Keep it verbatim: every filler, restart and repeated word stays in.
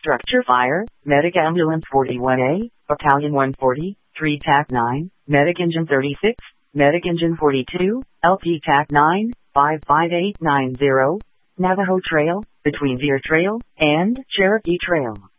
Structure fire, Medic Ambulance forty-one A, Battalion one forty, three T A C nine, Medic Engine thirty-six, Medic Engine forty-two, L P T A C nine, five five eight nine zero, Navajo Trail, between Deer Trail and Cherokee Trail.